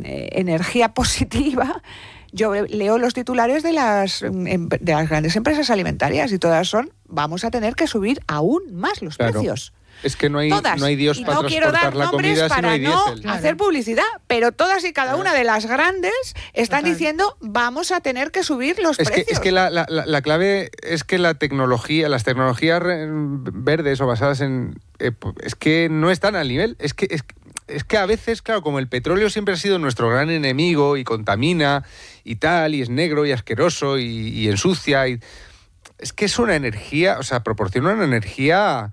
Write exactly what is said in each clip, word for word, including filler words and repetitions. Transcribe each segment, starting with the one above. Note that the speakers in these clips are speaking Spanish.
eh, energía positiva, yo leo los titulares de las, de las grandes empresas alimentarias y todas son, vamos a tener que subir aún más los claro. precios. Es que no hay, todas. no hay Dios y para no quiero transportar dar la comida si no hay diésel. Para no claro. hacer publicidad, pero todas y cada claro. una de las grandes están Total. diciendo vamos a tener que subir los es precios. Que, es que la, la, la clave es que la tecnología, las tecnologías verdes o basadas en... Eh, es que no están al nivel. Es que, es, es que a veces, claro, como el petróleo siempre ha sido nuestro gran enemigo y contamina y tal, y es negro y asqueroso y, y ensucia, y, es que es una energía, o sea, proporciona una energía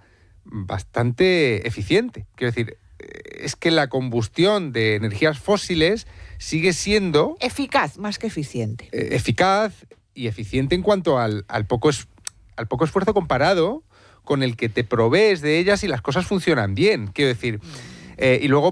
bastante eficiente. Quiero decir, es que la combustión de energías fósiles sigue siendo... Eficaz, más que eficiente. Eh, eficaz y eficiente en cuanto al, al, poco es, al poco esfuerzo comparado con el que te provees de ellas y las cosas funcionan bien. Quiero decir... Eh, y luego,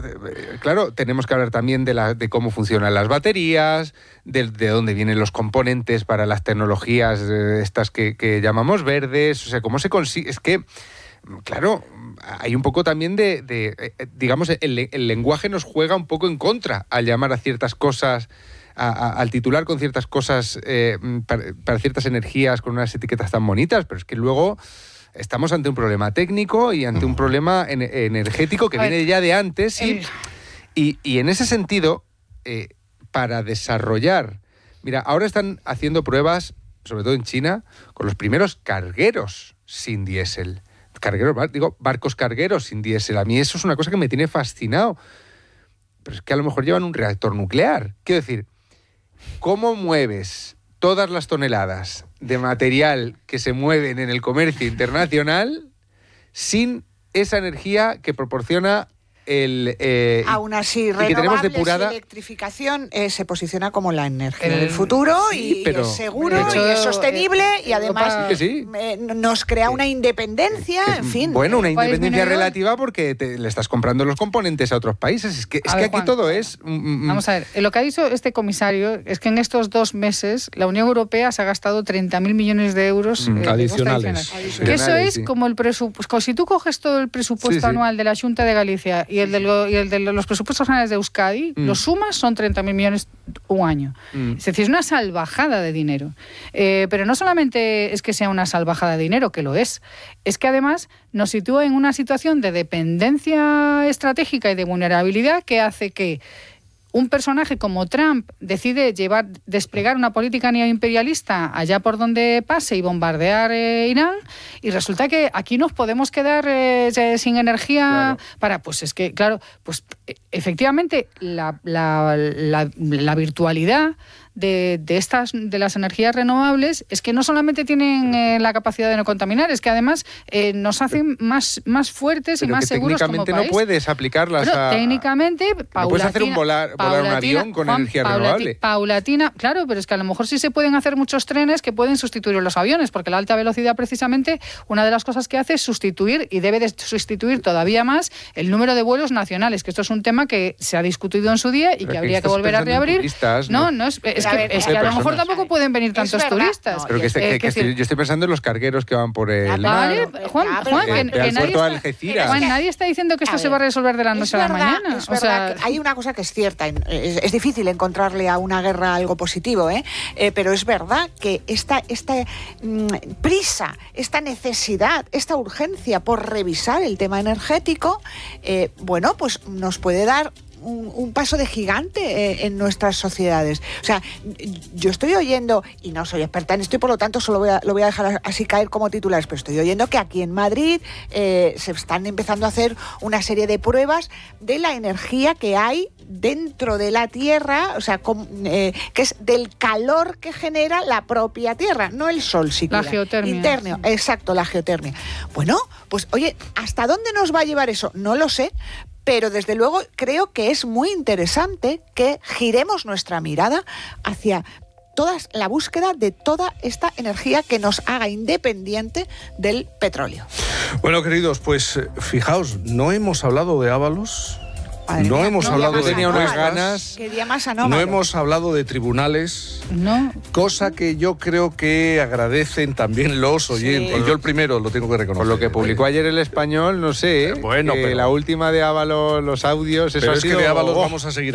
claro, tenemos que hablar también de, la, de cómo funcionan las baterías, de, de dónde vienen los componentes para las tecnologías eh, estas que, que llamamos verdes, o sea, cómo se consigue... Es que... Claro, hay un poco también de, de digamos, el, el lenguaje nos juega un poco en contra al llamar a ciertas cosas, a, a, al titular con ciertas cosas, eh, para, para ciertas energías con unas etiquetas tan bonitas, pero es que luego estamos ante un problema técnico y ante un problema en, energético que a viene ver, ya de antes y, el... y, y en ese sentido, eh, para desarrollar... Mira, ahora están haciendo pruebas, sobre todo en China, con los primeros cargueros sin diésel. Cargueros, digo, barcos cargueros sin diésel. A mí eso es una cosa que me tiene fascinado. Pero es que a lo mejor llevan un reactor nuclear. Quiero decir, ¿cómo mueves todas las toneladas de material que se mueven en el comercio internacional sin esa energía que proporciona el... Eh, Aún así, renovables y electrificación eh, se posiciona como la energía el, del futuro sí, y, pero, y es seguro de hecho, y es sostenible eh, y además Europa, sí. eh, nos crea una independencia, que es, en fin. Bueno, una independencia menor, relativa porque te, le estás comprando los componentes a otros países. Es que, es a que ver, aquí Juan, todo es... Mm, vamos a ver, lo que ha dicho este comisario es que en estos dos meses la Unión Europea se ha gastado treinta mil millones de euros mm, eh, adicionales. adicionales. Que eso es sí. como el presupuesto. Si tú coges todo el presupuesto sí, sí. anual de la Junta de Galicia y el de, lo, y el de los presupuestos generales de Euskadi, mm. los sumas son treinta mil millones un año. Mm. Es decir, es una salvajada de dinero. Eh, pero no solamente es que sea una salvajada de dinero, que lo es, es que además nos sitúa en una situación de dependencia estratégica y de vulnerabilidad que hace que un personaje como Trump decide llevar, desplegar una política neoimperialista allá por donde pase y bombardear eh, Irán, y resulta que aquí nos podemos quedar eh, sin energía. Claro. Para, pues es que, claro, pues efectivamente la, la, la, la virtualidad de, de estas de las energías renovables es que no solamente tienen eh, la capacidad de no contaminar, es que además eh, nos hacen más, más fuertes pero y más que seguros como país. Técnicamente no puedes aplicarlas pero, a... técnicamente, paulatina, no puedes hacer un volar, volar un avión con Juan, energía paulati, renovable. Paulatina, claro, pero es que a lo mejor sí se pueden hacer muchos trenes que pueden sustituir los aviones, porque la alta velocidad precisamente una de las cosas que hace es sustituir, y debe de sustituir todavía más, el número de vuelos nacionales, que esto es un tema que se ha discutido en su día y pero que habría que volver a reabrir. Turistas, no, no, no es, es, que, ver, es que a lo mejor tampoco pueden venir tantos turistas. No, pero que, este, eh, que, que que estoy, yo estoy pensando en los cargueros que van por el... Vale, Juan, Juan que, que, que, que nadie, está, Juan, nadie está diciendo que esto se va a resolver de la noche a la mañana. Es o verdad sea, que hay una cosa que es cierta, es, es difícil encontrarle a una guerra algo positivo, ¿eh? Eh, pero es verdad que esta, esta mmm, prisa, esta necesidad, esta urgencia por revisar el tema energético, eh, bueno, pues nos puede dar Un, un paso de gigante eh, en nuestras sociedades. O sea, yo estoy oyendo, y no soy experta en esto y por lo tanto solo voy a, lo voy a dejar así caer como titulares, pero estoy oyendo que aquí en Madrid eh, se están empezando a hacer una serie de pruebas de la energía que hay dentro de la Tierra, o sea, con, eh, que es del calor que genera la propia Tierra, no el Sol siquiera. La geotermia. Interno, sí. Exacto, la geotermia. Bueno, pues oye, ¿hasta dónde nos va a llevar eso? No lo sé, pero desde luego creo que es muy interesante que giremos nuestra mirada hacia toda la búsqueda de toda esta energía que nos haga independiente del petróleo. Bueno, queridos, pues fijaos, no hemos hablado de Ábalos. Madre no mía, hemos no hablado de unas ganas. Qué día más no hemos hablado de tribunales. No. Cosa que yo creo que agradecen también los oyentes. Sí. Yo el primero lo tengo que reconocer. Por lo que publicó ayer El Español, no sé. Bueno, eh, pero la última de Ábalos, los audios, eso pero ha es sido... que de Ábalos vamos a seguir